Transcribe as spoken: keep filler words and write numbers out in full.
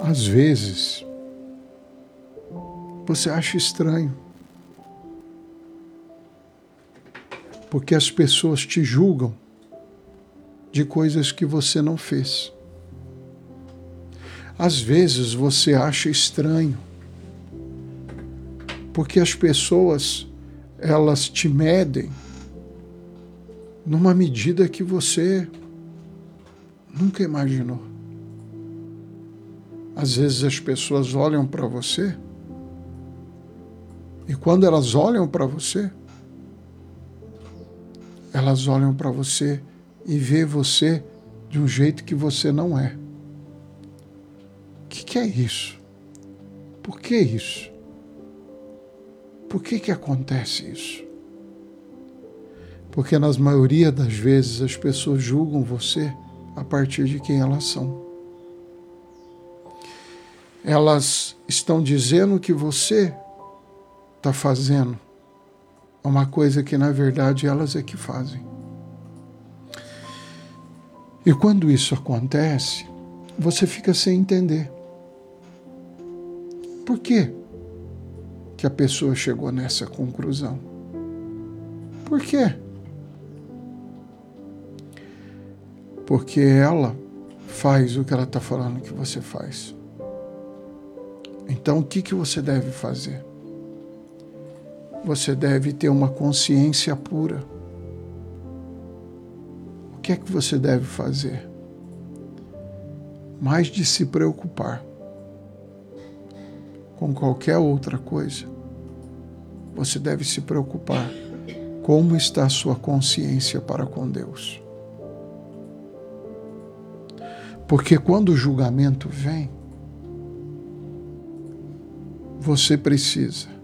Às vezes, você acha estranho, porque as pessoas te julgam de coisas que você não fez. Às vezes você acha estranho, porque as pessoas, elas te medem numa medida que você nunca imaginou. Às vezes as pessoas olham para você, e quando elas olham para você, elas olham para você e vê você de um jeito que você não é. O que, que é isso? Por que isso? Por que que acontece isso? Porque na maioria das vezes as pessoas julgam você a partir de quem elas são. Elas estão dizendo que você está fazendo uma coisa que na verdade elas é que fazem. E quando isso acontece, você fica sem entender. Por quê que a pessoa chegou nessa conclusão? Por quê? Porque ela faz o que ela está falando que você faz. Então, o que, que você deve fazer? Você deve ter uma consciência pura. O que é que você deve fazer? Mais de se preocupar com qualquer outra coisa, você deve se preocupar como está a sua consciência para com Deus. Porque quando o julgamento vem, você precisa